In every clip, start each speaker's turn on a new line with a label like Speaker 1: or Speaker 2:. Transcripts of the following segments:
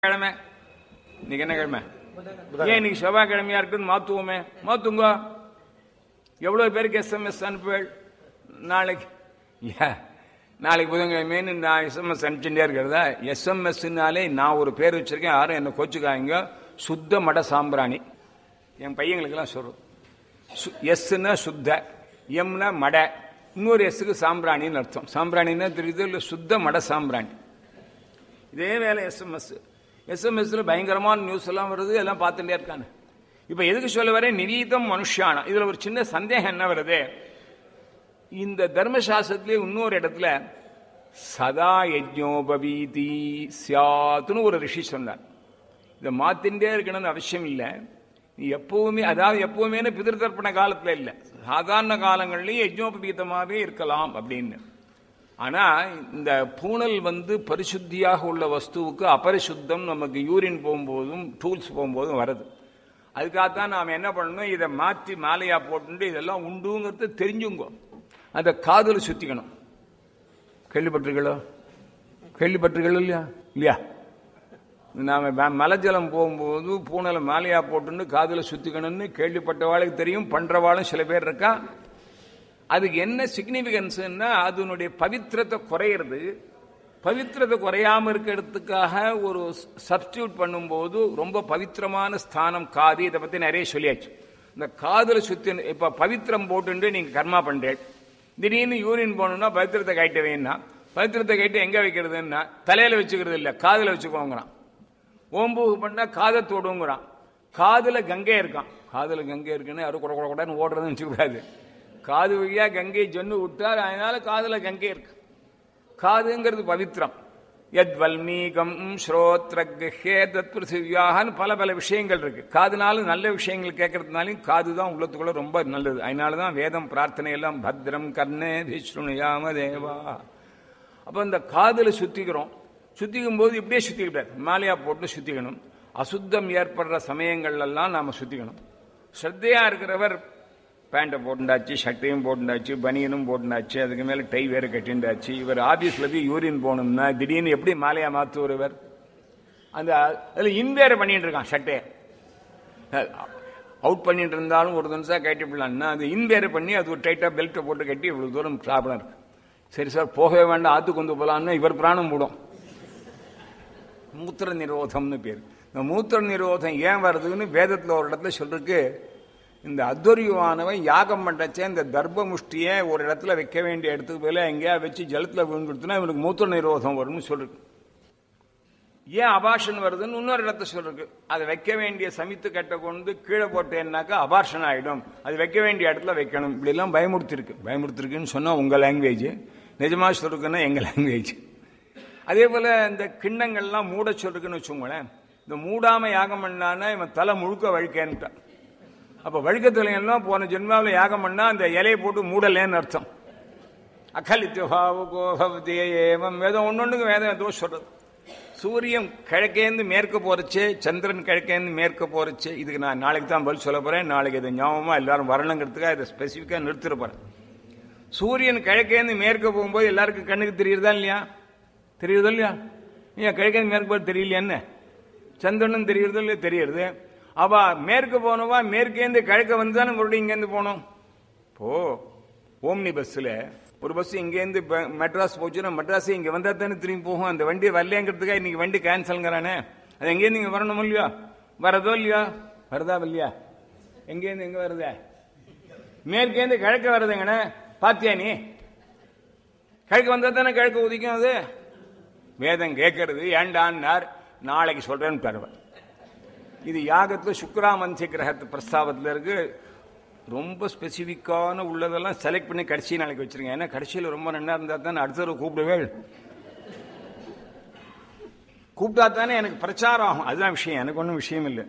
Speaker 1: கிழமை இன்னைக்கு என்ன கிழமை? ஏன் இன்னைக்கு செவ்வாய்க்கிழமையா இருக்குன்னு மாத்துவோமே, மாத்துங்க. எவ்வளவு பேருக்கு எஸ்எம்எஸ் அனுப்புவேள்? நாளைக்கு நாளைக்கு புதன்கிழமைன்னு நான் எஸ்எம்எஸ் அனுப்பிச்சுட்டே இருக்கிறதா? எஸ்எம்எஸ்னாலே நான் ஒரு பேர் வச்சிருக்கேன், யாரும் என்ன கோச்சுக்காங்க. சுத்த மட சாம்பிராணி. என் பையங்களுக்கெல்லாம் சொல்றோம். எஸ்ன்னா சுத்த, எம்னா மட, இன்னொரு எஸ்ஸுக்கு சாம்பிராணின்னு அர்த்தம். சாம்பிராணின்னா தெரியுது இல்லை? சுத்த மட சாம்பிராணி. இதே வேலை எஸ்எம்எஸ். எஸ்எம்எஸ்ல பயங்கரமான நியூஸ் எல்லாம் வருது, எல்லாம் பார்த்துட்டே இருக்காங்க. இப்ப எதுக்கு சொல்ல வர? நிரீதம் மனுஷானா. இதுல ஒரு சின்ன சந்தேகம் என்ன வருது? இந்த தர்மசாஸ்திரத்திலே இன்னொரு இடத்துல சதா யஜ்ஞோபவீதி சியாத்துன்னு ஒரு ரிஷி சொன்னார். இதை மாத்தின்றே இருக்கணும்னு அவசியம் இல்லை. எப்பவுமே, அதாவது எப்பவுமே பிதிர்தர்ப்பண காலத்துல இல்லை, சாதாரண காலங்கள்லயும் யஜ்ஞோபவீதமாவே இருக்கலாம் அப்படின்னு. ஆனா இந்த பூணல் பரிசுத்தியாக உள்ள வஸ்துவுக்கு அபரிசுத்தம் நமக்கு யூரின் போகும்போதும் டூல்ஸ் போகும்போதும் வருது. அதுக்காகத்தான் நாம் என்ன பண்ணணும், இதை மாற்றி மாலையா போட்டு இதெல்லாம் உண்டுங்கிறது தெரிஞ்சுங்க. அதை காதில் சுத்திக்கணும். கேள்விப்பட்டிருக்கீங்களோ? கேள்விப்பட்டிருக்கீங்களோ இல்லையா? இல்லையா? நாம மலைஜலம் போகும்போது பூணலை மாலையா போட்டு காதில் சுத்திக்கணும்னு கேள்விப்பட்டவாளுக்கு தெரியும், பண்றவாளும் சில பேர் இருக்கா. அதுக்கு என்ன சிக்னிபிகன்ஸ்னா, அதனுடைய பவித்திரத்தை குறையிறது. பவித்திரத்தை குறையாம இருக்கிறதுக்காக ஒரு சப்ஸ்டியூட் பண்ணும்போது ரொம்ப பவித்திரமான ஸ்தானம் காது. இதை பத்தி நிறைய சொல்லியாச்சு. இந்த காதுல சுத்தி இப்ப பவித்திரம் போட்டு நீங்க கர்மா பண்றேன், திடீர்னு யூரின் போகணும்னா பவித்திரத்தை கைட்ட வேணா. பவித்திரத்தை கைட்டு எங்க வைக்கிறதுன்னா தலையில வச்சுக்கிறது இல்ல, காதுல வச்சுக்கோங்கிறான். ஓம்பு பண்ணா காதை தொடுங்கிறான். காதுல கங்கை இருக்கான். காதுல கங்கை இருக்குன்னு யாரும் கூட கூடன்னு ஓடுறதுன்னு வச்சுக்கூடாது. காது வழியா கங்கை ஜொன்னு விட்டார், அதனால காதுல கங்கை இருக்கு. காதுங்கிறது பவித்திரம். யத் வல்மீகம் ஸ்ரோத்ரகே தத் பிருத்திவியாகனு பல பல விஷயங்கள் இருக்கு. காதுனால நல்ல விஷயங்கள் கேட்கறதுனாலையும் காதுதான் உள்ளத்துக்குள்ள ரொம்ப நல்லது. அதனாலதான் வேதம் பிரார்த்தனை எல்லாம் பத்ரம் கர்ணே விஷ்ணுயாம தேவா. அப்ப இந்த காதுல சுத்திக்கிறோம். சுத்திக்கும் போது இப்படியே சுத்திக்கிட்டார், மாலையா போட்டு சுத்திக்கணும். அசுத்தம் ஏற்படுற சமயங்கள் எல்லாம் நாம சுத்திக்கணும். ஸ்ரத்தையா இருக்கிறவர் பேண்ட்டை போட்டுண்டாச்சு, ஷர்ட்டையும் போட்டுண்டாச்சு, பனியனும் போட்டுண்டாச்சு, அதுக்கு மேல டை வேற கட்டிண்டாச்சு. இவர் ஆபீஸ்ல போய் யூரின் போகணும்னா திடீர்னு எப்படி மாலையா மாத்துவர்? அந்த அதுல இன்வேற பண்ணிட்டு இருக்கான். ஷர்ட்டே அவுட் பண்ணிட்டு இருந்தாலும் ஒரு நிமிஷம் கட்டி விடலாம்னா அது இன்வேற பண்ணி அது ஒரு டைட்டா பெல்ட்டை போட்டு கட்டி இவ்வளவு தூரம் ப்ராப்ளம் இருக்கு. சரி சார் போகவே வேண்டாம், ஆத்து கொண்டு போலாம்னா இவர் பிராணம் போடும். மூத்திர நிரோதம்னு பேர். இந்த மூத்திர நிரோதம் ஏன் வருதுன்னு வேதத்துல ஒரு இடத்துல சொல்றதுக்கு, இந்த அத்வரியுவானவன் யாகம் பண்றச்சே இந்த தர்ப்ப முஷ்டிய ஒரு இடத்துல வைக்க வேண்டிய இடத்துக்கு போல எங்கேயா வச்சு ஜலத்துல விழுந்துடுத்துனா இவனுக்கு மூத்திர நிரோதம் வரும்னு சொல்றது. ஏன் அபார்ஷன் வருதுன்னு இன்னொரு இடத்துல சொல்றது. அதை வைக்க வேண்டிய சமித்து கட்டை கொண்டு கீழே போட்டேன்னாக்கா அபார்ஷன் ஆயிடும், அது வைக்க வேண்டிய இடத்துல வைக்கணும். இப்படி எல்லாம் பயமுறுத்திருக்குன்னு சொன்னா உங்க லாங்குவேஜ், நிஜமா சொல்றதுன்னா எங்க லாங்குவேஜ். அதே போல இந்த கிண்ணங்கள்லாம் மூட சொல்றதுன்னு வச்சுக்கோங்களேன். இந்த மூடாம யாகம் பண்ணான்னா இவன் தலை முழுக்க வழுக்கேன்ட்டான். அப்ப வழுக்க தலையெல்லாம் போன ஜென்மாவில் யாகம் பண்ணா அந்த இலையை போட்டு மூடலேன்னு அர்த்தம். அகலித்யோகம் வேதம் ஒன்னொன்னுக்கு வேதம் ஏதோ சொல்றது. சூரியன் கிழக்கேந்து மேற்க போறச்சு, சந்திரன் கிழக்கேந்து மேற்க போறச்சு. இதுக்கு நான் நாளைக்கு தான் பதில் சொல்ல போறேன். நாளைக்கு இதை ஞாபகமா எல்லாரும் வரணுங்கிறதுக்காக இதை ஸ்பெசிபிக்கா நிறுத்திட போறேன். சூரியன் கிழக்கேந்து மேற்க போகும்போது எல்லாருக்கும் கண்ணுக்கு தெரியுறதா இல்லையா? தெரியுறதா இல்லையா? ஏன் கிழக்கேந்து மேற்கு போது தெரியலையா? சந்திரனும் தெரியுறதோ இல்லையா? தெரியுறது. அவ மேற்கு போனவா மேற்கேந்து கிழக்க வந்துதானே மறுபடியும் இங்கேருந்து போனோம். இப்போ ஓம்னி பஸ்ல ஒரு பஸ் இங்கேருந்து மெட்ராஸ் போச்சுன்னா மெட்ராஸ் இங்க வந்தா தானே திரும்பி போகும். அந்த வண்டி வரலங்கிறதுக்காக இன்னைக்கு வண்டி கேன்சல்ங்கிறானே, அது எங்கேருந்து இங்க வரணும் இல்லையா? வரதோ இல்லையா? வருதா இல்லையா? எங்கேருந்து எங்க வருத? மேற்கேந்து கிழக்க வருதுங்கண்ணே, பாத்தியா நீ? கிழக்கு வந்தா தானே கிழக்கு உதிக்கும். அது வேதம் கேட்கறது ஏண்டான்னார். நாளைக்கு சொல்றேன்னு தருவேன். இது யாகத்துல சுக்ராமன்சி கிரகத்து பிரஸ்தாபத்தில் இருக்கு. ரொம்ப ஸ்பெசிபிக்கான உள்ளதெல்லாம் செலக்ட் பண்ணி கடைசி நாளைக்கு வச்சிருங்க. ஏன்னா கடைசியில் ரொம்ப நல்லா இருந்தா தானே அடுத்த கூப்பிடுவே. கூப்பிட்டா தானே எனக்கு பிரச்சாரம் ஆகும். அதுதான் விஷயம், எனக்கு ஒன்றும் விஷயம் இல்லை.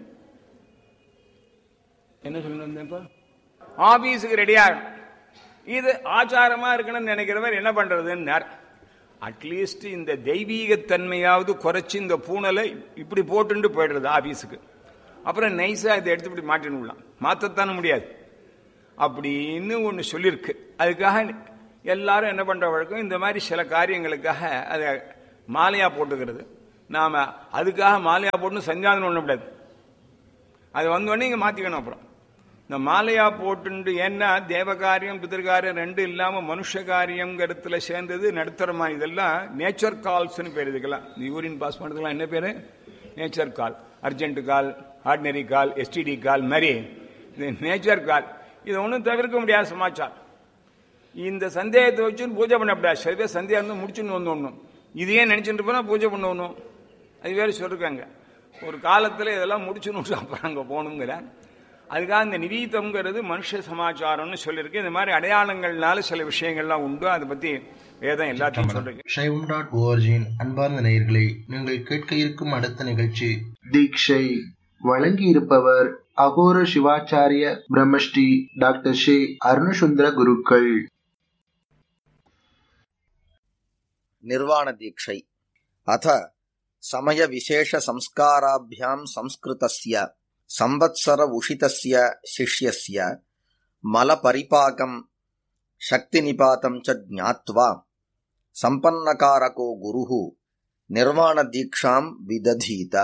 Speaker 1: என்ன சொல்லிருந்தேன்ப்பா? ஆபீஸுக்கு ரெடியா இது ஆச்சாரமா இருக்கணும்னு நினைக்கிறவர் என்ன பண்றதுன்னு, அட்லீஸ்ட் இந்த தெய்வீகத்தன்மையாவது குறைச்சி இந்த பூனலை இப்படி போட்டு போயிடுறது ஆபீஸுக்கு. அப்புறம் நைஸா இதை எடுத்து இப்படி மாட்டினுலாம், மாற்றத்தானே முடியாது அப்படின்னு ஒன்று சொல்லியிருக்கு. அதுக்காக எல்லாரும் என்ன பண்ற வழக்கம், இந்த மாதிரி சில காரியங்களுக்காக அதை மாலையா போட்டுக்கிறது. நாம அதுக்காக மாலையா போட்டு சஞ்சாதனம் ஒண்ணு கூடாது. அது வந்தோடனே இங்க மாத்திக்கணும். அப்புறம் இந்த மாலையா போட்டு, ஏன்னா தேவகாரியம் பிதர்காரியம் ரெண்டும் இல்லாம மனுஷ காரியங்கிறதுல சேர்ந்தது நடுத்தரமா. இதெல்லாம் நேச்சர் கால்ஸ்ன்னு பேர். இதுக்கெல்லாம் இந்த யூரின் பாஸ் பண்றதுக்கெல்லாம் என்ன பேரு? நேச்சர் கால். அர்ஜென்ட் கால், ஆர்டினரி கால், எஸ்டிடி கால் மாதிரி இது நேச்சர் கால். இது ஒன்றும் தவிர்க்க முடியாத சமாச்சாரம். இந்த சந்தேகத்தை வச்சு பூஜை பண்ணக்கூடாது. சில பேர் சந்தேகம் இருந்து முடிச்சுன்னு வந்தோடணும். இதையே நினைச்சுட்டு போனா பூஜை பண்ணணும். அது வேறு சொல்லிருக்காங்க. ஒரு காலத்தில் இதெல்லாம் முடிச்சுன்னு அப்புறம் அங்கே போகணுங்கிற அதுக்காக இந்த நிவீதம்ங்கிறது மனுஷ சமாச்சாரம்னு சொல்லியிருக்கு. இந்த மாதிரி அடையாளங்கள்னால சில விஷயங்கள்லாம் உண்டு. அதை பத்தி வேதம் எல்லாத்தையும் சொல்றீங்க.
Speaker 2: Shaivam.org அன்பார்ந்த நேயர்களே, நீங்கள் கேட்க இருக்கும் அடுத்த நிகழ்ச்சி தீட்சை. வழங்கி இருப்பவர் அகோர சிவாச்சாரிய பிரம்மஸ்ரீ டாக்டர் ஸ்ரீ அருணசுந்தர குருக்கள்.
Speaker 3: நிர்வாண தீட்சை. அத சமய விசேஷ சம்ஸ்காராபியாம் சம்ஸ்கிருதஸ்ய சம்வத்சர உஷிதஸ்ய சிஷ்யஸ்ய மல பரிபாகம் சக்தி நிபாதம் ச ஞாத்வா சம்பன்னகாரகோ குருஹு நிர்வாண தீக்ஷாம் விததீத.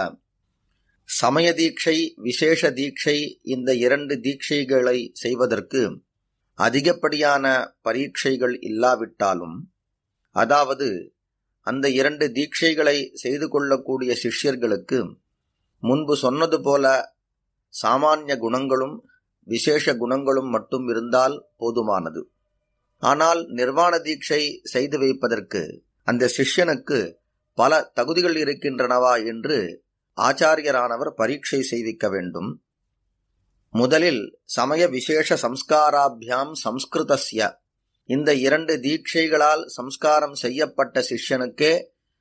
Speaker 3: சமய தீட்சை, விசேஷ தீட்சை, இந்த 2 தீட்சைகளை செய்வதற்கு அதிகப்படியான பரீட்சைகள் இல்லாவிட்டாலும், அதாவது அந்த 2 தீட்சைகளை செய்து கொள்ளக்கூடிய சிஷ்யர்களுக்கு முன்பு சொன்னது போல சாமானிய குணங்களும் விசேஷ குணங்களும் மட்டும் இருந்தால் போதுமானது. ஆனால் நிர்வாண தீட்சை செய்து வைப்பதற்கு அந்த சிஷ்யனுக்கு பல தகுதிகள் இருக்கின்றனவா என்று ஆச்சாரியரானவர் பரீட்சை செய்விக்க வேண்டும். முதலில் சமய விசேஷ சம்ஸ்காராபியாம் சம்ஸ்கிருதஸ்ய, இந்த 2 தீட்சைகளால் சம்ஸ்காரம் செய்யப்பட்ட சிஷ்யனுக்கே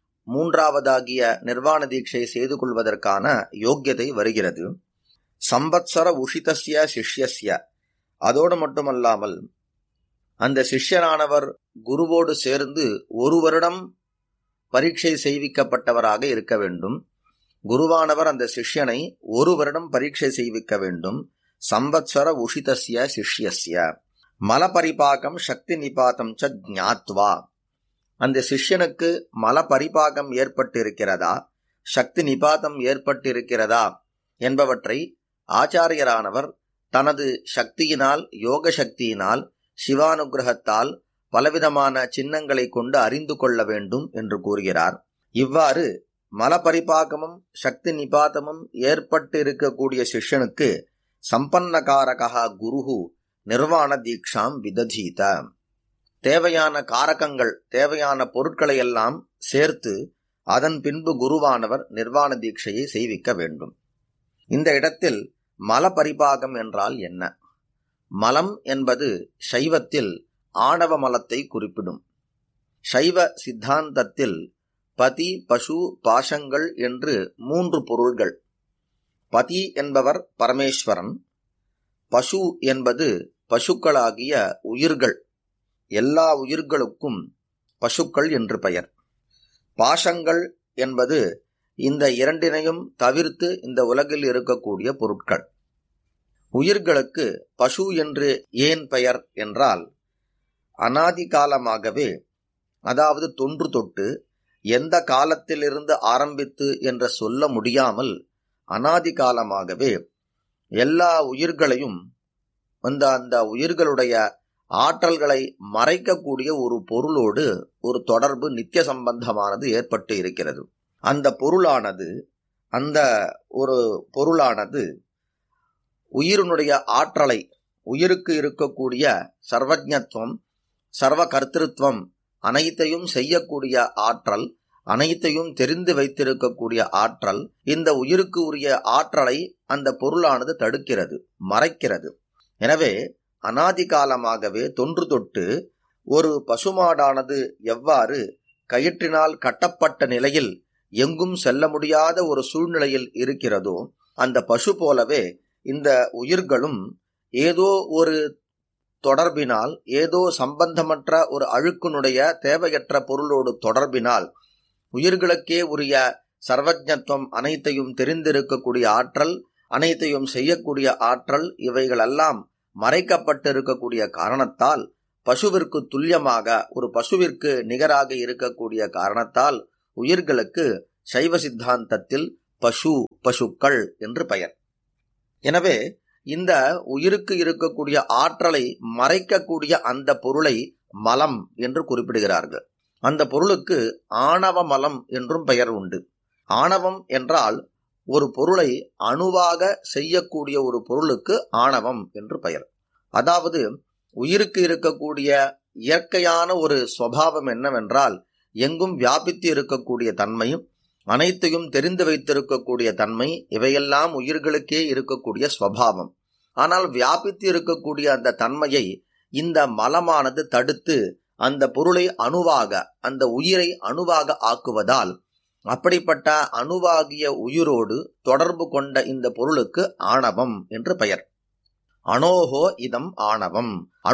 Speaker 3: 3வதாகிய நிர்வாண தீட்சை செய்து கொள்வதற்கான யோக்கியதை வருகிறது. சம்பத்சர உஷிதஸ்ய சிஷ்யஸ்ய, அதோடு மட்டுமல்லாமல் அந்த சிஷ்யனானவர் குருவோடு சேர்ந்து 1 வருடம் பரீட்சை செய்விக்கப்பட்டவராக இருக்க வேண்டும். குருவானவர் அந்த சிஷ்யனை 1 வருடம் பரீட்சை செய்விக்க வேண்டும். சம்பத்சர உஷிதஸ்ய சிஷ்யஸ்ய மல பரிபாகம் சக்தி நிபாதம் ச ஞாத்வா, அந்த சிஷ்யனுக்கு மல பரிபாகம் ஏற்பட்டிருக்கிறதா, சக்தி நிபாதம் ஏற்பட்டிருக்கிறதா என்பவற்றை ஆச்சாரியரானவர் தனது சக்தியினால், யோக சக்தியினால், சிவானுகிரகத்தால் பலவிதமான சின்னங்களை கொண்டு அறிந்து கொள்ள வேண்டும் என்று கூறுகிறார். இவ்வாறு மல பரிபாகமும் சக்தி நிபாதமும் ஏற்பட்டிருக்கக்கூடிய சிஷ்யனுக்கு சம்பன்னகாரகா குருஹு நிர்வாண தீக்ஷாம் விததீத. தேவையான காரகங்கள், தேவையான பொருட்களை எல்லாம் சேர்த்து அதன் பின்பு குருவானவர் நிர்வாண தீட்சையை செய்விக்க வேண்டும். இந்த இடத்தில் மல பரிபாகம் என்றால் என்ன? மலம் என்பது சைவத்தில் ஆணவ மலத்தை குறிப்பிடும். சைவ சித்தாந்தத்தில் பதி, பசு, பாசங்கள் என்று 3 பொருள்கள். பதி என்பவர் பரமேஸ்வரன், பசு என்பது பசுக்களாகிய உயிர்கள், எல்லா உயிர்களுக்கும் பசுக்கள் என்று பெயர். பாசங்கள் என்பது இந்த 2ஐயும் தவிர்த்து இந்த உலகில் இருக்கக்கூடிய பொருட்கள். உயிர்களுக்கு பசு என்று ஏன் பெயர் என்றால், அனாதி காலமாகவே, அதாவது தொன்று தொட்டு எந்த காலத்திலிருந்து ஆரம்பித்து என்று சொல்ல முடியாமல் அனாதி காலமாகவே எல்லா உயிர்களையும் அந்த உயிர்களுடைய ஆற்றல்களை மறைக்கக்கூடிய ஒரு பொருளோடு ஒரு தொடர்பு, நித்திய சம்பந்தமானது ஏற்பட்டு இருக்கிறது. அந்த பொருளானது உயிரினுடைய ஆற்றலை, உயிருக்கு இருக்கக்கூடிய சர்வஜ்ஞத்துவம், சர்வ கர்த்திருவம், அனைத்தையும் செய்யக்கூடிய ஆற்றல், அனைத்தையும் தெரிந்து வைத்திருக்கக்கூடிய ஆற்றல், இந்த உயிருக்கு உரிய ஆற்றலை அந்த பொருளானது தடுக்கிறது, மறைக்கிறது. எனவே அனாதி காலமாகவே தொன்று தொட்டு ஒரு பசுமாடானது எவ்வாறு கயிற்றினால் கட்டப்பட்ட நிலையில் எங்கும் செல்ல முடியாத ஒரு சூழ்நிலையில் இருக்கிறதோ, அந்த பசு போலவே இந்த உயிர்களும் ஏதோ ஒரு தொடர்பினால், ஏதோ சம்பந்தமற்ற ஒரு அழுக்கினுடைய தேவையற்ற பொருளோடு தொடர்பினால் உயிர்களுக்கே உரிய சர்வஜ்ஞத்துவம், அனைத்தையும் தெரிந்திருக்கக்கூடிய ஆற்றல், அனைத்தையும் செய்யக்கூடிய ஆற்றல், இவைகளெல்லாம் மறைக்கப்பட்டிருக்கக்கூடிய காரணத்தால், பசுவிற்கு துல்லியமாக, ஒரு பசுவிற்கு நிகராக இருக்கக்கூடிய காரணத்தால் உயிர்களுக்கு சைவ சித்தாந்தத்தில் பசுக்கள் என்று பெயர். எனவே இந்த உயிருக்கு இருக்கக்கூடிய ஆற்றலை மறைக்கக்கூடிய அந்த பொருளை மலம் என்று குறிப்பிடுகிறார்கள். அந்த பொருளுக்கு ஆணவ மலம் என்றும் பெயர் உண்டு. ஆணவம் என்றால் ஒரு பொருளை அணுவாக செய்யக்கூடிய ஒரு பொருளுக்கு ஆணவம் என்று பெயர். அதாவது உயிருக்கு இருக்கக்கூடிய இயற்கையான ஒரு சுபாவம் என்னவென்றால் எங்கும் வியாபித்து இருக்கக்கூடிய தன்மை, அனைத்தையும் தெரிந்து வைத்திருக்கக்கூடிய தன்மை, இவையெல்லாம் உயிர்களுக்கே இருக்கக்கூடிய சுபாவம். ஆனால் வியாபித்து இருக்கக்கூடிய அந்த தன்மையை இந்த மலமானது தடுத்து அந்த பொருளை அணுவாக, அந்த உயிரை அணுவாக ஆக்குவதால் அப்படிப்பட்ட அணுவாகிய உயிரோடு தொடர்பு கொண்ட இந்த பொருளுக்கு ஆணவம் என்று பெயர். அணோகோ இதம் ஆணவம்.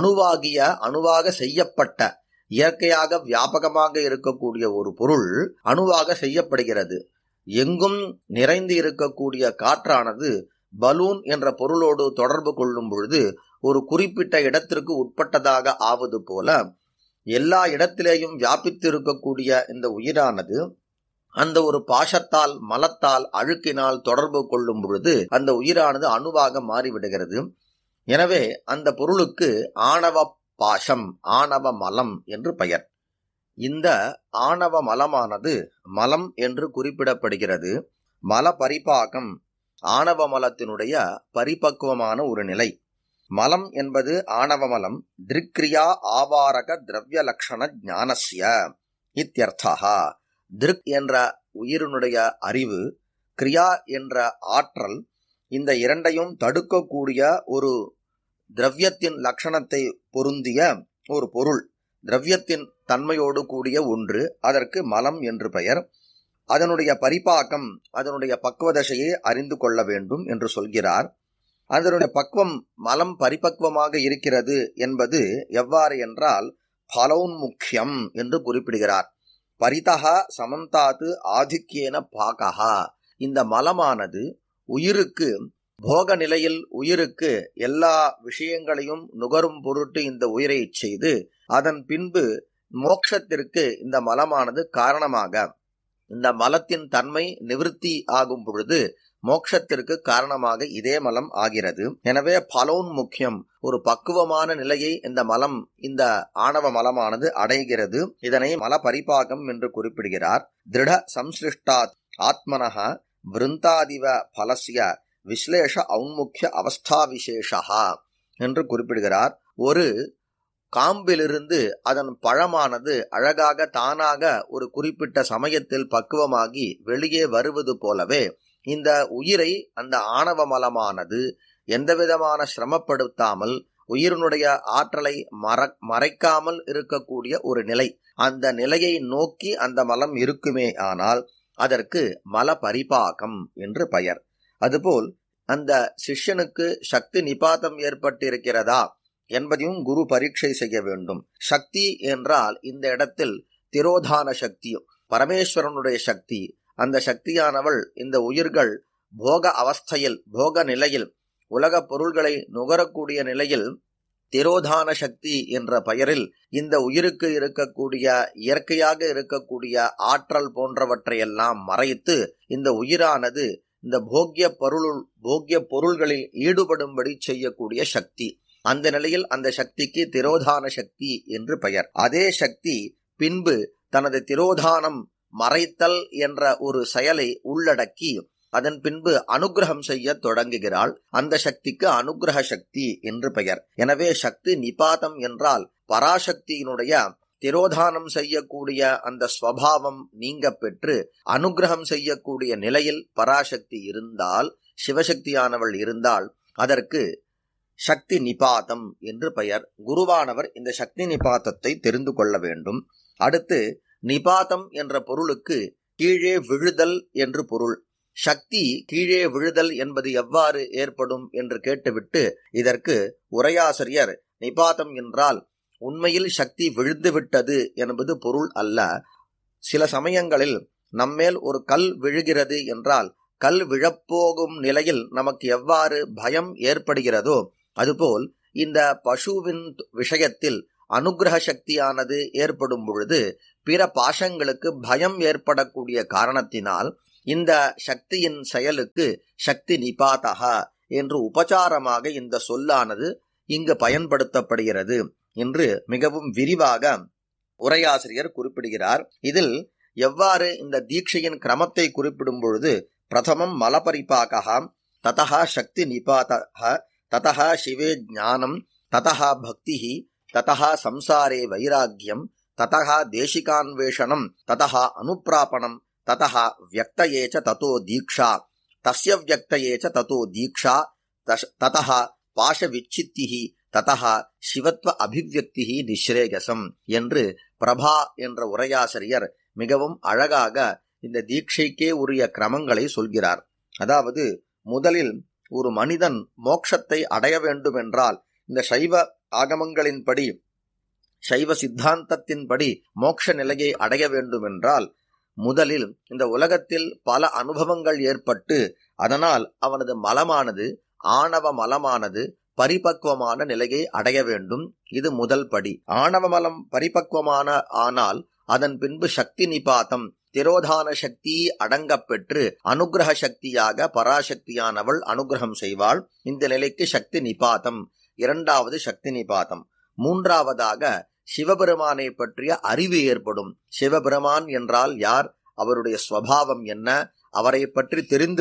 Speaker 3: அணுவாக செய்யப்பட்ட, இயற்கையாக வியாபகமாக இருக்கக்கூடிய ஒரு பொருள் அணுவாக செய்யப்படுகிறது. எங்கும் நிறைந்து இருக்கக்கூடிய காற்றானது பலூன் என்ற பொருளோடு தொடர்பு கொள்ளும் பொழுது ஒரு குறிப்பிட்ட இடத்திற்கு உட்பட்டதாக ஆவது போல எல்லா இடத்திலேயும் வியாபித்து இருக்கக்கூடிய இந்த உயிரானது அந்த ஒரு பாசத்தால், மலத்தால், அழுக்கினால் தொடர்பு கொள்ளும் பொழுது அந்த உயிரானது அணுவாக மாறிவிடுகிறது. எனவே அந்த பொருளுக்கு ஆணவ பாசம், ஆணவ மலம் என்று பெயர். இந்த ஆணவ மலமானது மலம் என்று குறிப்பிடப்படுகிறது. மல பரிபாகம் ஆணவ மலத்தினுடைய பரிபக்குவமான ஒரு நிலை. மலம் என்பது ஆணவ மலம் திருக்ரியா ஆவாரக திரவிய லக்ஷண ஞானஸ்ய இத்யர்த்தா. திருக் என்ற உயிரினுடைய அறிவு, கிரியா என்ற ஆற்றல், இந்த இரண்டையும் தடுக்கக்கூடிய ஒரு திரவியத்தின் லட்சணத்தை பொருந்திய ஒரு பொருள், திரவியத்தின் தன்மையோடு கூடிய ஒன்று, அதற்கு மலம் என்று பெயர். அதனுடைய பரிபாக்கம், அதனுடைய பக்குவதசையை அறிந்து கொள்ள வேண்டும் என்று சொல்கிறார். அதனுடைய பக்குவம், மலம் பரிபக்குவமாக இருக்கிறது என்பது எவ்வாறு என்றால் பலௌன்முக்கியம் என்று குறிப்பிடுகிறார். பரிதகா சமந்தாத்து ஆதிக்கியேன பாகா. இந்த மலமானது உயிருக்கு போக நிலையில் உயிருக்கு எல்லா விஷயங்களையும் நுகரும் பொருட்டு இந்த உயிரை செய்து அதன் பின்பு மோட்சத்திற்கு இந்த மலமானது காரணமாக, இந்த மலத்தின் தன்மை நிவிருத்தி ஆகும் பொழுது மோட்சத்திற்கு காரணமாக இதே மலம் ஆகிறது. எனவே பலௌன்முக்கியம், ஒரு பக்குவமான நிலையை இந்த மலம், இந்த ஆணவ மலமானது அடைகிறது. இதனை மல பரிபாகம் என்று குறிப்பிடுகிறார். திருட சம்சிருஷ்டாத் ஆத்மனஹ விருந்தாதிவ பலஸ்ய விஸ்லேஷ ஔன்முக்கிய அவஸ்தா விசேஷா என்று குறிப்பிடுகிறார். ஒரு காம்பிலிருந்து அதன் பழமானது அழகாக தானாக ஒரு குறிப்பிட்ட சமயத்தில் பக்குவமாகி வெளியே வருவது போலவே இந்த உயிரை அந்த ஆணவ மலமானது எந்தவிதமான சிரமப்படுத்தாமல் உயிரினுடைய ஆற்றலை மறைக்காமல் இருக்கக்கூடிய ஒரு நிலை, அந்த நிலையை நோக்கி அந்த மலம் இருக்குமே ஆனால் அதற்கு மல பரிபாகம் என்று பெயர். அதுபோல் அந்த சிஷ்யனுக்கு சக்தி நிபாதம் ஏற்பட்டிருக்கிறதா என்பதையும் குரு பரீட்சை செய்ய வேண்டும். சக்தி என்றால் இந்த இடத்தில் திரோதான சக்தி, பரமேஸ்வரனுடைய சக்தி. அந்த சக்தியானவள் இந்த உயிர்கள் போக அவஸ்தையில், போக நிலையில், உலக பொருள்களை நுகரக்கூடிய நிலையில் திரோதான சக்தி என்ற பெயரில் இந்த உயிருக்கு இருக்கக்கூடிய இயற்கையாக இருக்கக்கூடிய ஆற்றல் போன்றவற்றையெல்லாம் மறைத்து இந்த உயிரானது இந்த போக்கிய பொருள்களில் ஈடுபடும்படி செய்யக்கூடிய சக்தி. அந்த நிலையில் அந்த சக்திக்கு திரோதான சக்தி என்று பெயர். அதே சக்தி பின்பு தனது திரோதானம், மறைத்தல் என்ற ஒரு செயலை உள்ளடக்கி அதன் பின்பு அனுகிரகம் செய்ய தொடங்குகிறாள். அந்த சக்திக்கு அனுகிரக சக்தி என்று பெயர். எனவே சக்தி நிபாதம் என்றால் பராசக்தியினுடைய திரோதானம் செய்யக்கூடிய அந்த ஸ்வபாவம் நீங்க பெற்று அனுகிரகம் செய்யக்கூடிய நிலையில் பராசக்தி இருந்தால், சிவசக்தியானவள் இருந்தால் அதற்கு சக்தி நிபாதம் என்று பெயர். குருவானவர் இந்த சக்தி நிபாதத்தை தெரிந்து கொள்ள வேண்டும். அடுத்து நிபாதம் என்ற பொருளுக்கு கீழே விழுதல் என்று பொருள். சக்தி கீழே விழுதல் என்பது எவ்வாறு ஏற்படும் என்று கேட்டுவிட்டு இதற்கு உரையாசிரியர் நிபாதம் என்றால் உண்மையில் சக்தி விழுந்துவிட்டது என்பது பொருள் அல்ல. சில சமயங்களில் நம்மேல் ஒரு கல் விழுகிறது என்றால் கல் விழப்போகும் நிலையில் நமக்கு எவ்வாறு பயம் ஏற்படுகிறதோ அதுபோல் இந்த பசுவின் விஷயத்தில் அனுகிரக சக்தியானது ஏற்படும் பொழுது பிற பாசங்களுக்கு பயம் ஏற்படக்கூடிய காரணத்தினால் இந்த சக்தியின் செயலுக்கு சக்தி நிபாதகா என்று உபசாரமாக இந்த சொல்லானது இங்கு பயன்படுத்தப்படுகிறது என்று மிகவும் விரிவாக உரையாசிரியர் குறிப்பிடுகிறார். இதில் எவ்வாறு இந்த தீட்சையின் கிரமத்தை குறிப்பிடும் பொழுது பிரதமம் மலபரிபாகா, ததா சக்தி நிபாதா, ததா சிவே ஞானம், ததா பக்தி, ததா சம்சாரே வைராக்கியம், ததா தேசிகான்வேஷனம், ததா அனுப்பிராபணம், ததா வியக்தயே ச ததோ தீக்ஷா, தஸ்ய வியக்தயே ச ததோ தீக்ஷா, ததா பாஷவிச்சித்திஹி, ததா சிவத்வ அபிவ்யக்திஹி நிஸ்ரேயசம் என்று பிரபா என்ற உரையாசிரியர் மிகவும் அழகாக இந்த தீட்சைக்கே உரிய கிரமங்களை சொல்கிறார். அதாவது முதலில் ஒரு மனிதன் மோட்சத்தை அடைய வேண்டும் என்றால் இந்த சைவ ஆகமங்களின்படி, சைவ சித்தாந்தத்தின்படி மோட்ச நிலையை அடைய வேண்டும் என்றால் முதலில் இந்த உலகத்தில் பல அனுபவங்கள் ஏற்பட்டு அதனால் அவனது மலமானது, ஆணவ மலமானது பரிபக்குவமான நிலையை அடைய வேண்டும். இது முதல் படி. ஆணவ மலம் பரிபக்குவமான ஆனால் அதன் பின்பு சக்தி நிபாதம், திரோதான சக்தி அடங்கப் பெற்று அனுகிரக சக்தியாக பராசக்தியானவள் அனுகிரகம் செய்வாள். இந்த நிலைக்கு சக்தி நிபாதம். இரண்டாவது சக்தி நிபாதம். மூன்றாவதாக சிவபெருமானை பற்றிய அறிவு ஏற்படும். சிவபெருமான் என்றால் யார், அவருடைய ஸ்வபாவம் என்ன, அவரை பற்றி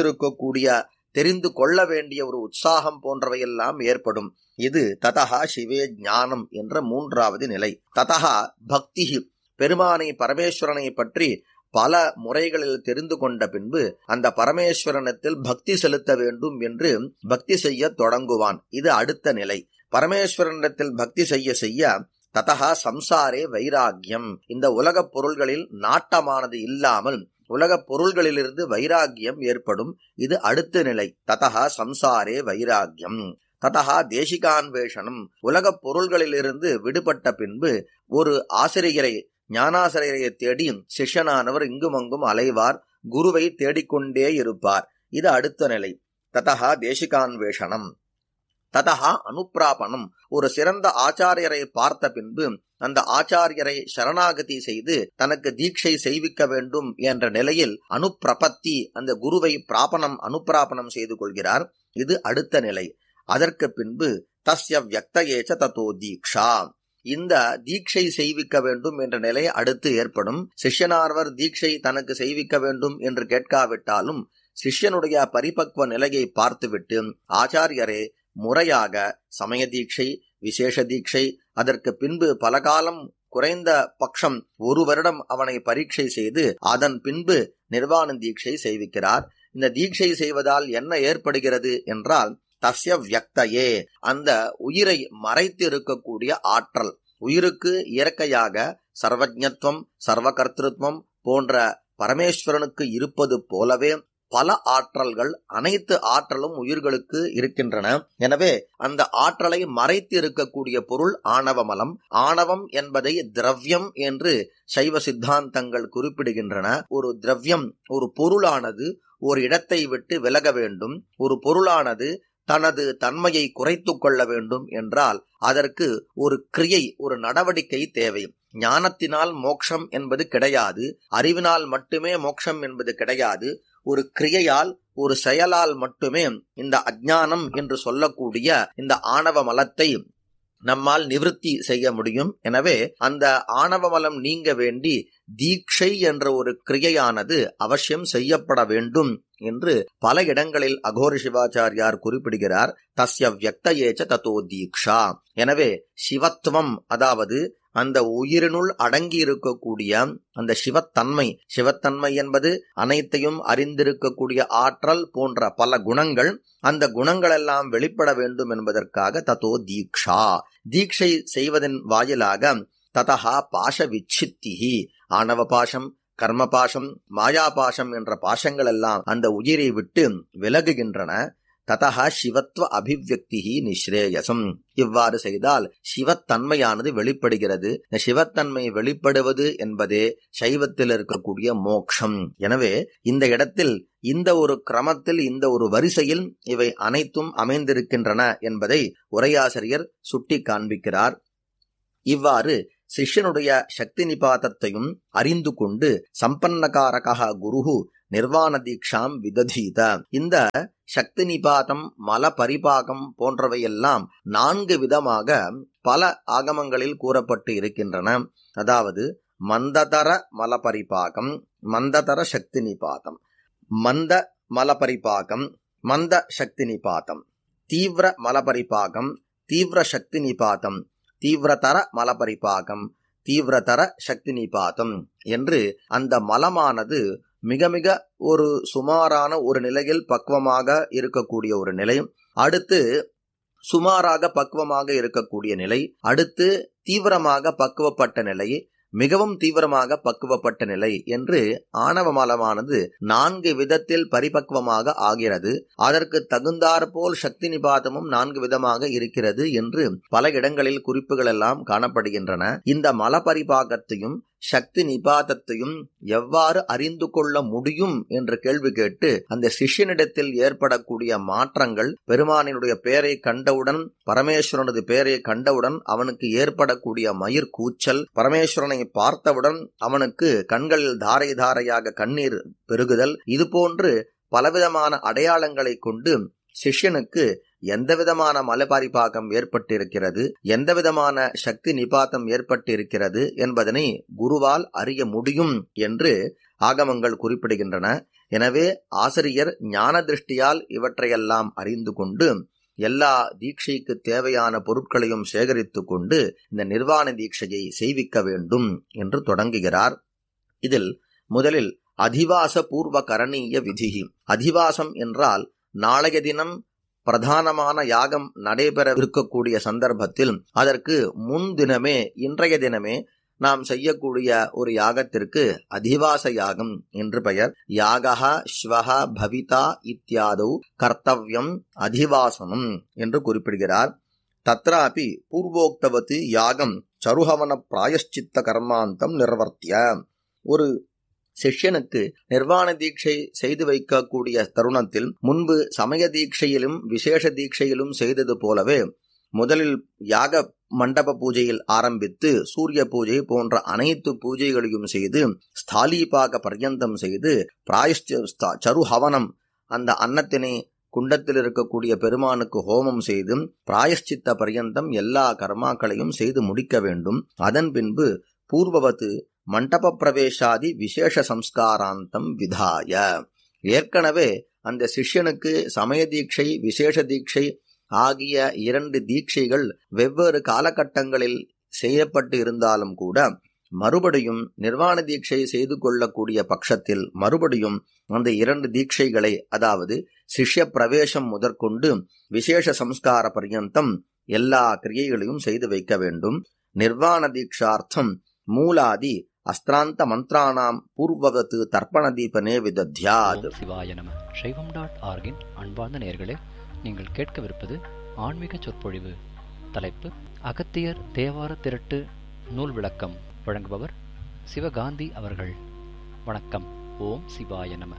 Speaker 3: தெரிந்து கொள்ள வேண்டிய ஒரு உற்சாகம் போன்றவையெல்லாம் ஏற்படும். இது ததா சிவே ஞானம் என்ற மூன்றாவது நிலை. ததா பக்தி, பெருமானை பரமேஸ்வரனை பற்றி பல முறைகளில் தெரிந்து கொண்ட பின்பு அந்த பரமேஸ்வரனத்தில் பக்தி செலுத்த வேண்டும் என்று பக்தி செய்ய தொடங்குவான். இது அடுத்த நிலை. பரமேஸ்வரனிடத்தில் பக்தி செய்ய செய்ய ததா சம்சாரே வைராக்கியம், இந்த உலகப் பொருள்களில் நாட்டமானது இல்லாமல் உலகப் பொருள்களிலிருந்து வைராக்கியம் ஏற்படும். இது அடுத்த நிலை. ததா சம்சாரே வைராக்கியம். ததா தேசிகான்வேஷனம், உலகப் பொருள்களிலிருந்து விடுபட்ட பின்பு ஒரு ஆசிரியரை, ஞானாசிரியரை தேடி சிஷ்யனானவர் இங்குமங்கும் அலைவார், குருவை தேடிக்கொண்டே இருப்பார். இது அடுத்த நிலை. ததா தேசிகான்வேஷனம். ததா அனுப்பிராபணம், ஒரு சிறந்த ஆச்சாரியரை பார்த்த பின்பு அந்த ஆச்சாரியரை சரணாகதி செய்து தனக்கு தீட்சை செய்விக்க வேண்டும் என்ற நிலையில் அனுப்பிரபத்தி, அந்த குருவை அனுப்பிராபணம் செய்து கொள்கிறார். இது அடுத்த நிலை. அதற்கு பின்பு தஸ்ய வியக்தயே ச ததோ தீக்ஷா, இந்த தீட்சை செய்விக்க வேண்டும் என்ற நிலை அடுத்து ஏற்படும். சிஷ்யனார்வர் தீட்சை தனக்கு செய்விக்க வேண்டும் என்று கேட்காவிட்டாலும் சிஷ்யனுடைய பரிபக்வ நிலையை பார்த்துவிட்டு ஆச்சாரியரே முறையாக சமய தீட்சை, விசேஷ தீட்சை, அதற்கு பின்பு பல காலம் குறைந்த பட்சம் 1 வருடம் அவனை பரீட்சை செய்து அதன் பின்பு நிர்வாண தீட்சை செய்விக்கிறார். இந்த தீட்சை செய்வதால் என்ன ஏற்படுகிறது என்றால் தஸ்ய வியக்தயே, அந்த உயிரை மறைத்து இருக்கக்கூடிய ஆற்றல், உயிருக்கு இயற்கையாக சர்வஜத்வம், சர்வகர்த்திருவம் போன்ற பரமேஸ்வரனுக்கு இருப்பது போலவே பல ஆற்றல்கள், அனைத்து ஆற்றலும் உயிர்களுக்கு இருக்கின்றன. எனவே அந்த ஆற்றலை மறைத்து இருக்கக்கூடிய பொருள் ஆணவமலம். ஆணவம் என்பதை திரவியம் என்று சைவ சித்தாந்தங்கள் குறிப்பிடுகின்றன. ஒரு திரவியம், ஒரு பொருளானது ஒரு இடத்தை விட்டு விலக வேண்டும், ஒரு பொருளானது தனது தன்மையை குறைத்து கொள்ள வேண்டும் என்றால் அதற்கு ஒரு கிரியை, ஒரு நடவடிக்கை தேவை. ஞானத்தினால் மோட்சம் என்பது கிடையாது, அறிவினால் மட்டுமே மோட்சம் என்பது கிடையாது. ஒரு கிரியையால், ஒரு செயலால் மட்டுமே இந்த அஞ்ஞானம் என்று சொல்லக்கூடிய இந்த ஆணவ மலத்தை நம்மால் நிவர்த்தி செய்ய முடியும். எனவே அந்த ஆணவ மலம் நீங்க வேண்டி தீட்சை என்ற ஒரு கிரியையானது அவசியம் செய்யப்பட வேண்டும் என்று பல இடங்களில் அகோர சிவாச்சாரியார் குறிப்பிடுகிறார். தஸ்ய வியக்தயே ச ததோ தீக்ஷா. எனவே சிவத்துவம், அதாவது அந்த உயிரினுள் அடங்கி இருக்கக்கூடிய அந்த சிவத்தன்மை என்பது அனைத்தையும் அறிந்திருக்கக்கூடிய ஆற்றல் போன்ற பல குணங்கள், அந்த குணங்கள் எல்லாம் வெளிப்பட வேண்டும் என்பதற்காக ததோ தீக்ஷா, தீட்சை செய்வதன் வாயிலாக ததா பாஷ விச்சித்திஹி, ஆணவ பாசம், கர்ம பாசம், மாயா பாசம் என்ற பாசங்கள் எல்லாம் அந்த உயிரை விட்டு விலகுகின்றன. ததா சிவத்வ அபிவ்யக்திஹி நிஸ்ரேயசம். இவ்வாறு செய்தால் சிவத்தன்மையானது வெளிப்படுகிறது. இந்த சிவத்தன்மை வெளிப்படுவது என்பதே சைவத்தில் இருக்கக்கூடிய மோக்ஷம். எனவே இந்த இடத்தில், இந்த ஒரு கிரமத்தில், இந்த ஒரு வரிசையில் இவை அனைத்தும் அமைந்திருக்கின்றன என்பதை உரையாசிரியர் சுட்டி காண்பிக்கிறார். இவ்வாறு சிஷ்யனுடைய சக்தி நிபாதத்தையும் அறிந்து கொண்டு சம்பன்னகாரக குருஹு நிர்வாண தீக்ஷாம் விததீத. இந்த சக்தி நிபாதம், மல பரிபாகம் போன்றவையெல்லாம் 4 விதமாக பல ஆகமங்களில் கூறப்பட்டு இருக்கின்றன. அதாவது மந்ததர மலபரிபாகம், மந்ததர சக்தி நிபாதம், மந்த மலபரிபாகம், மந்த சக்தி நிபாதம், தீவிர மலபரிபாகம், தீவிர சக்தி நிபாதம், தீவிரதர மலபரிபாகம், தீவிரதர சக்தி நிபாதம் என்று அந்த மலமானது மிக மிக ஒரு சுமாரான ஒரு நிலையில் பக்குவமாக இருக்கக்கூடிய ஒரு நிலை, அடுத்து சுமாராக பக்குவமாக இருக்கக்கூடிய நிலை, அடுத்து தீவிரமாக பக்குவப்பட்ட நிலை, மிகவும் தீவிரமாக பக்குவப்பட்ட நிலை என்று ஆணவ மலமானது 4 விதத்தில் பரிபக்குவமாக ஆகிறது. அதற்கு தகுந்தாற்போல் சக்தி நிபாதமும் 4 விதமாக இருக்கிறது என்று பல இடங்களில் குறிப்புகள் எல்லாம் காணப்படுகின்றன. இந்த மல பரிபாகத்தையும் சக்தி நிபாதத்தையும் எவ்வாறு அறிந்து கொள்ள முடியும் என்ற கேள்வி கேட்டு அந்த சிஷ்யனிடத்தில் ஏற்படக்கூடிய மாற்றங்கள், பெருமானினுடைய பெயரை கண்டவுடன், பரமேஸ்வரனது பெயரை கண்டவுடன் அவனுக்கு ஏற்படக்கூடிய மயிர் கூச்சல், பரமேஸ்வரனை பார்த்தவுடன் அவனுக்கு கண்களில் தாரை தாரையாக கண்ணீர் பெருகுதல், இதுபோன்று பலவிதமான அடையாளங்களை கொண்டு சிஷ்யனுக்கு எந்தவிதமான மலபரிபாகம் ஏற்பட்டிருக்கிறது, எந்தவிதமான சக்தி நிபாதம் ஏற்பட்டிருக்கிறது என்பதனை குருவால் அறிய முடியும் என்று ஆகமங்கள் குறிப்பிடுகின்றன. எனவே ஆசிரியர் ஞான திருஷ்டியால் இவற்றையெல்லாம் அறிந்து கொண்டு எல்லா தீட்சைக்கு தேவையான பொருட்களையும் சேகரித்து கொண்டு இந்த நிர்வாண தீட்சையை செய்விக்க வேண்டும் என்று தொடங்குகிறார். இதில் முதலில் அதிவாச பூர்வ கரணீய விதிகி. அதிவாசம் என்றால் நாளைய தினம் பிரதானமான யாகம் நடைபெற இருக்கக்கூடிய சந்தர்ப்பத்தில் அதற்கு முன்தினமே, இன்றைய தினமே நாம் செய்யக்கூடிய ஒரு யாகத்திற்கு அதிவாச யாகம் என்று பெயர். யாகா ஸ்வஹா பவிதா இத்யாதௌ கர்த்தவ்யம் அதிவாசனம் என்று குறிப்பிடுகிறார். தத்ராபி பூர்வோக்தவத்து யாகம் சருஹவன பிராயஷ்சித்த கர்மாந்தம் நிர்வர்த்திய. ஒரு சிஷ்யனுக்கு நிர்வாண தீட்சை செய்து வைக்கக்கூடிய தருணத்தில் முன்பு சமய தீட்சையிலும் விசேஷ தீட்சையிலும் செய்தது போலவே முதலில் யாக மண்டப பூஜையில் ஆரம்பித்து சூரிய பூஜை போன்ற அனைத்து பூஜைகளையும் செய்து ஸ்தாலீபாக பர்யந்தம் செய்து சருஹவனம், அந்த அன்னத்தினை குண்டத்தில் இருக்கக்கூடிய பெருமானுக்கு ஹோமம் செய்து பிராயஷ்சித்த பர்யந்தம் எல்லா கர்மாக்களையும் செய்து முடிக்க வேண்டும். அதன் பின்பு பூர்வவத்து மண்டப பிரவேசாதி விசேஷ சம்ஸ்காராந்தம் விதாய. ஏற்கனவே அந்த சிஷ்யனுக்கு சமய தீட்சை, விசேஷ தீட்சை ஆகிய 2 தீட்சைகள் வெவ்வேறு காலகட்டங்களில் செய்யப்பட்டு இருந்தாலும் கூட மறுபடியும் நிர்வாண தீட்சை செய்து கொள்ளக்கூடிய பட்சத்தில் மறுபடியும் அந்த 2 தீட்சைகளை, அதாவது சிஷ்ய பிரவேசம் முதற்கொண்டு விசேஷ சம்ஸ்கார பர்யந்தம் எல்லா கிரியைகளையும் செய்து வைக்க வேண்டும். நிர்வாண தீட்சார்த்தம் மூலாதி அஸ்திராந்த மந்திரானாம் பூர்வவத்து தர்ப்பண தீபனே விதத்யாத்.
Speaker 4: சிவாய நம. சைவம்.org அன்பார்ந்த நேயர்களே, நீங்கள் கேட்கவிருப்பது ஆன்மீக சொற்பொழிவு. தலைப்பு அகத்தியர் தேவார திரட்டு நூல் விளக்கம். வழங்குபவர் சிவகாந்தி அவர்கள். வணக்கம். ஓம் சிவாய நம.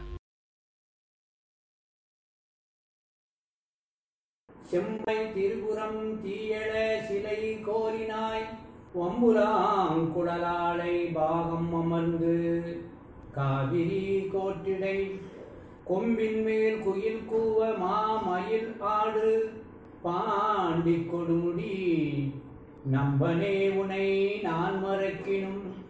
Speaker 5: செம்மை திருபுரம் தீயள சிலை கோரினாய், ஒம்புலாங்குடலாளை பாகம் அமர்ந்து காவிரி கோட்டிடை கொம்பின் மேல் குயில் கூவ மாமயில் ஆடு பாண்டி கொடுமுடி நம்பனே உனை நான் மறக்கினும்